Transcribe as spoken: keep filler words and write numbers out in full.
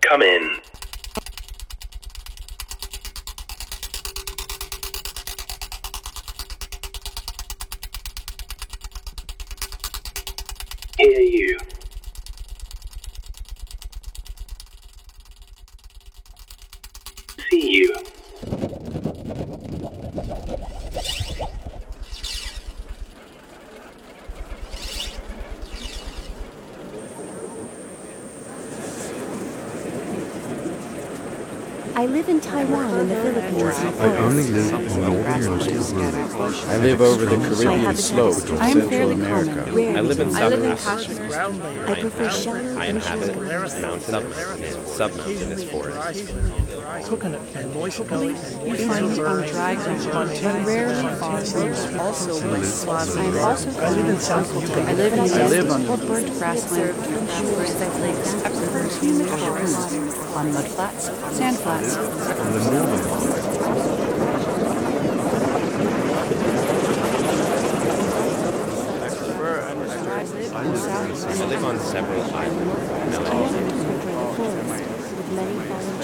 come in. Hear you. See you. I live in Taiwan in the Philippines. I only live in northernmost Peru. I live over the Caribbean slope of I am Central fairly America. common. I live in I South live in Africa. Kashmir. I prefer shallow I and inhabit short. mountainous, submountainous forests. Coconut and moisturizing. You find it on dry ground and rarely falls in. Also with I am also I live in South Africa. I live in I the live or burnt grassland, shores of lakes, I prefer humid forests, on mud flats, sand flats. On the northern part, I live on several islands. I am prefer the forest with many fallen